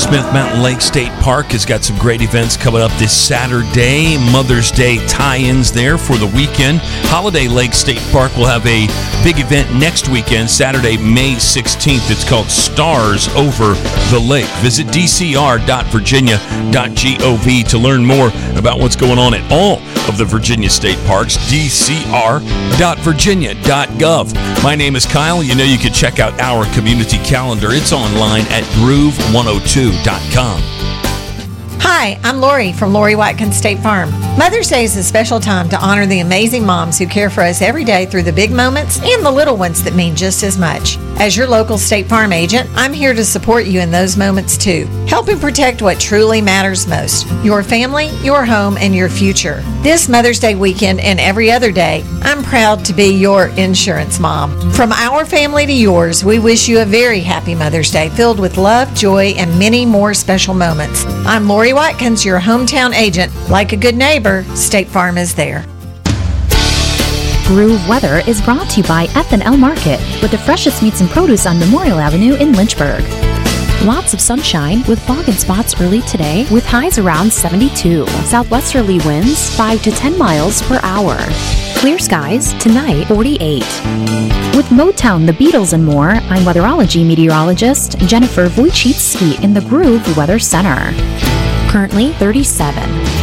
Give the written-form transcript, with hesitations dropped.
Smith Mountain Lake State Park has got some great events coming up this Saturday. Mother's Day tie-ins there for the weekend. Holiday Lake State Park will have a big event next weekend, Saturday, May 16th. It's called Stars Over the Lake. Visit dcr.virginia.gov to learn more about what's going on at all of the Virginia State Parks, dcr.virginia.gov. My name is Kyle. You know you can check out our community calendar. It's online at groove102.com. Hi, I'm Lori from Lori Watkins State Farm. Mother's Day is a special time to honor the amazing moms who care for us every day through the big moments and the little ones that mean just as much. As your local State Farm agent, I'm here to support you in those moments too, helping protect what truly matters most, your family, your home, and your future. This Mother's Day weekend and every other day, I'm proud to be your insurance mom. From our family to yours, we wish you a very happy Mother's Day filled with love, joy, and many more special moments. I'm Lori Watkins, your hometown agent. Like a good neighbor, State Farm is there. Groove Weather is brought to you by F&L Market, with the freshest meats and produce on Memorial Avenue in Lynchburg. Lots of sunshine with fog and spots early today with highs around 72. Southwesterly winds 5 to 10 miles per hour. Clear skies tonight 48. With Motown, the Beatles, and more, I'm weatherology meteorologist Jennifer Wojcicki in the Groove Weather Center. Currently 37.